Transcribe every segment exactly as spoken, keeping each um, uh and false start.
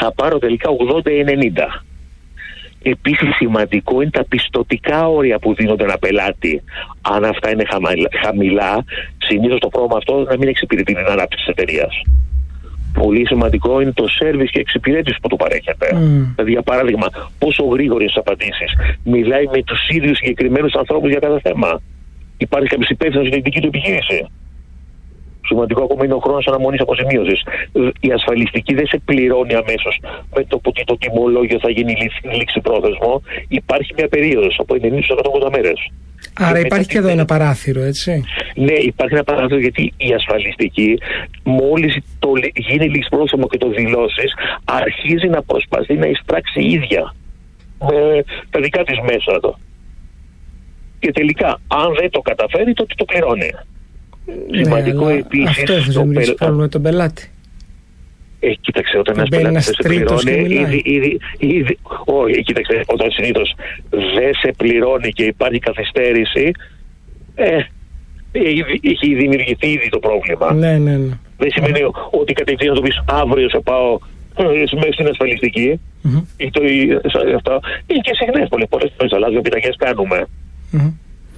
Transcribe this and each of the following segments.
θα πάρω τελικά ογδόντα ενενήντα. Επίσης σημαντικό είναι τα πιστωτικά όρια που δίνονται ένα πελάτη. Αν αυτά είναι χαμηλά, συνήθως το πρόγραμμα αυτό να μην εξυπηρετεί την ανάπτυξη της εταιρείας. Πολύ σημαντικό είναι το σέρβις και εξυπηρέτηση που του παρέχεται. Mm. Δηλαδή, για παράδειγμα, πόσο γρήγορες απαντήσεις. Μιλάει με τους ίδιους συγκεκριμένους ανθρώπους για κάθε θέμα. Υπάρχει κάποιος υπεύθυνος για την δική του επιχείρηση. Σημαντικό ακόμα είναι ο χρόνος αναμονής αποζημίωσης. Η ασφαλιστική δεν σε πληρώνει αμέσως με το που το τιμολόγιο θα γίνει λήξη πρόθεσμο. Υπάρχει μια περίοδος από ενενήντα έως εκατόν ογδόντα μέρες. Άρα και υπάρχει και εδώ ένα παράθυρο, έτσι. Ναι, υπάρχει ένα παράθυρο γιατί η ασφαλιστική, μόλις το γίνει λήξη πρόθεσμο και το δηλώσεις, αρχίζει να προσπαθεί να εισπράξει η ίδια με τα δικά της μέσα το. Και τελικά, αν δεν το καταφέρει, τότε το πληρώνει. Ναι, σημαντικό επίσης. Αυτό έχει δημιουργήσει πρόβλημα με τον πελάτη. Ε, κοίταξε, όταν ένας πελάτης δεν σε πληρώνει, ήδη, ήδη, ήδη, όχι, κοίταξε, όταν συνήθως δεν σε πληρώνει και υπάρχει καθυστέρηση, ε, έχει δημιουργηθεί ήδη το πρόβλημα. Ναι, ναι, ναι. Δεν σημαίνει mm-hmm. ότι κατευθείαν να το πεις αύριο σε πάω μέσα στην ασφαλιστική mm-hmm. ή το, ή, αυτό. Ή και συχνές πολλές φορές τις αλλάζουμε επιταγές κάνουμε. Mm-hmm.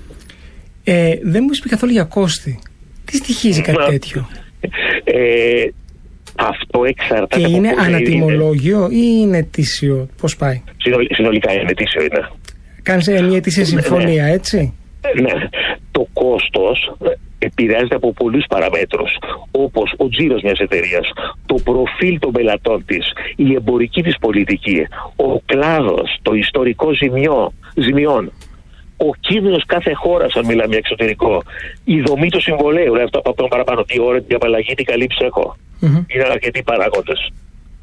Ε, δεν μου είπε καθόλου για κόστη. Τι στοιχίζει κάτι τέτοιο? Ε, αυτό εξαρτάται. Και είναι ανατιμολόγιο είναι. Ή είναι ετήσιο? Πώς πάει? Συνολικά είναι ετήσιο, είναι. Κάνεις μια ετήσια συμφωνία, ναι, έτσι? Ναι. Το κόστος επηρεάζεται από πολλούς παραμέτρους, όπως ο τζίρος μιας εταιρείας, το προφίλ των πελατών της, η εμπορική της πολιτική, ο κλάδος, το ιστορικό ζημιό, ζημιών, ο κίνδυνος κάθε χώρας, αν μιλάμε για εξωτερικό, η δομή του συμβολέου, δηλαδή αυτό από τον παραπάνω, τι ώρα, τι απαλλαγή, τι καλύψη έχω. Mm-hmm. Είναι αρκετοί παράγοντες.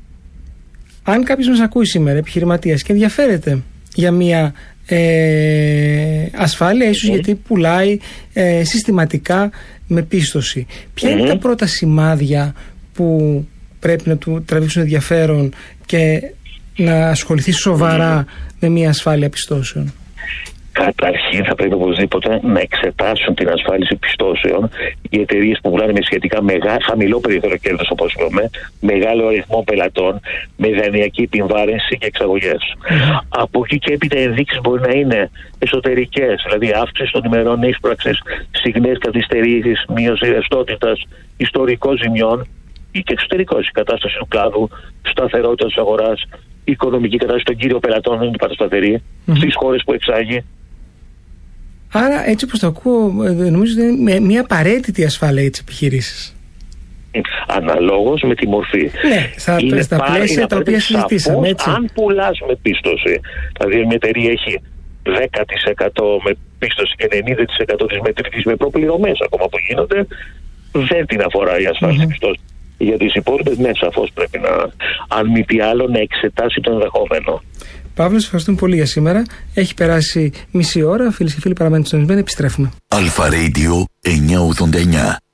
Αν κάποιος μας ακούει σήμερα, επιχειρηματίας, και ενδιαφέρεται για μια ε, ασφάλεια, ίσως mm-hmm. γιατί πουλάει ε, συστηματικά με πίστοση, ποια mm-hmm. είναι τα πρώτα σημάδια που πρέπει να του τραβήξουν ενδιαφέρον και να ασχοληθεί σοβαρά mm-hmm. με μια ασφάλεια πιστώσεων? Καταρχήν θα πρέπει οπωσδήποτε να εξετάσουν την ασφάλιση πιστώσεων οι εταιρείες που πουλάνε με σχετικά μεγά, χαμηλό περιθώριο κέρδους, όπως είπαμε, μεγάλο αριθμό πελατών, με δανειακή επιβάρυνση και εξαγωγές. Mm-hmm. Από εκεί και έπειτα ενδείξεις μπορεί να είναι εσωτερικές, δηλαδή αύξηση των ημερών ίσπραξης, συχνές καθυστερήσεις, μείωση ρευστότητας, ιστορικό ζημιών, ή και εξωτερικός, η κατάσταση του κλάδου, σταθερότητα της αγοράς, η οικονομική κατάσταση των κύριων πελατών δεν είναι πάντα σταθερή mm-hmm. στις χώρες που εξάγει. Άρα, έτσι όπως το ακούω, νομίζω ότι είναι μια απαραίτητη ασφάλεια για τις επιχειρήσεις. Αναλόγως με τη μορφή. Ναι, στα, στα πλαίσια τα οποία συζητήσαμε, έτσι. Αν πουλάς με πίστοση, δηλαδή μια εταιρεία έχει δέκα τοις εκατό με πίστοση και ενενήντα τοις εκατό της μετρητής με προπληρωμές ακόμα που γίνονται, δεν την αφορά η ασφάλιση mm-hmm. πιστώσεων. Για τις υπόλοιπες, ναι, σαφώς πρέπει να, αν μη τι άλλο, να εξετάσει το ενδεχόμενο. Παύλο, ευχαριστούμε πολύ για σήμερα. Έχει περάσει μισή ώρα. Φίλοι και φίλοι, παραμένετε συντονισμένοι. Επιστρέφουμε. Αλφα Radio εννιακόσια ογδόντα εννιά.